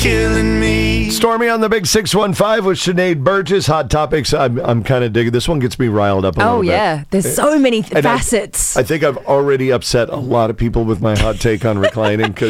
killing me. Stormy on the Big 615 with Sinead Burgess. Hot topics. I'm kind of digging. This one gets me riled up a little bit. Oh, yeah. There's so many facets. I think I've already upset a lot of people with my hot take on reclining because